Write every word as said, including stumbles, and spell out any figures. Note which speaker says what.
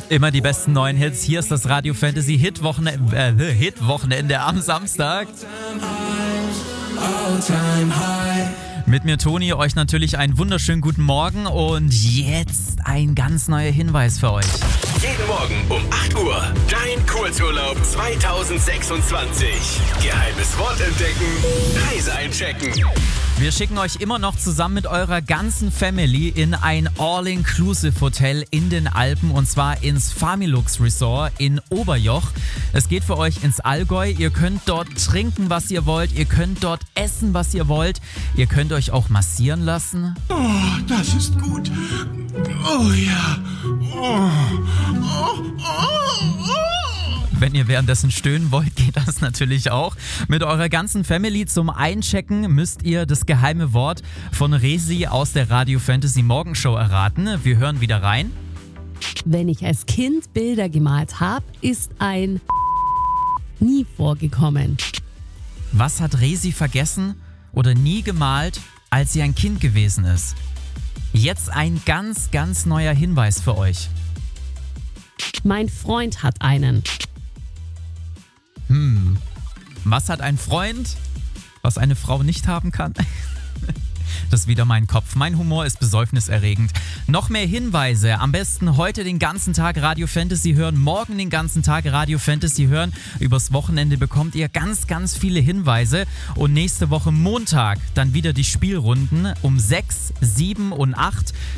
Speaker 1: Immer die besten neuen Hits. Hier ist das Radio Fantasy Hit-Wochenende, äh, Hit-Wochenende am Samstag. Mit mir Toni, euch natürlich einen wunderschönen guten Morgen und jetzt ein ganz neuer Hinweis für euch.
Speaker 2: Jeden Morgen um acht Uhr, dein Kurzurlaub zwanzig sechsundzwanzig. Geheimes Wort entdecken, Reise einchecken.
Speaker 1: Wir schicken euch immer noch zusammen mit eurer ganzen Family in ein All-Inclusive-Hotel in den Alpen und zwar ins Familux Resort in Oberjoch. Es geht für euch ins Allgäu. Ihr könnt dort trinken, was ihr wollt. Ihr könnt dort essen, was ihr wollt. Ihr könnt euch auch massieren lassen.
Speaker 3: Oh, das ist gut. Oh ja. Oh, oh, oh, oh.
Speaker 1: Wenn ihr währenddessen stöhnen wollt, geht das natürlich auch. Mit eurer ganzen Family zum Einchecken müsst ihr das geheime Wort von Resi aus der Radio Fantasy Morgenshow erraten. Wir hören wieder rein.
Speaker 4: Wenn ich als Kind Bilder gemalt habe, ist ein nie vorgekommen.
Speaker 1: Was hat Resi vergessen oder nie gemalt, als sie ein Kind gewesen ist? Jetzt ein ganz, ganz neuer Hinweis für euch.
Speaker 4: Mein Freund hat einen.
Speaker 1: Hm, was hat ein Freund, was eine Frau nicht haben kann? Das ist wieder mein Kopf. Mein Humor ist besäufniserregend. Noch mehr Hinweise. Am besten heute den ganzen Tag Radio Fantasy hören, morgen den ganzen Tag Radio Fantasy hören. Übers Wochenende bekommt ihr ganz, ganz viele Hinweise. Und nächste Woche Montag dann wieder die Spielrunden um sechs, sieben und acht.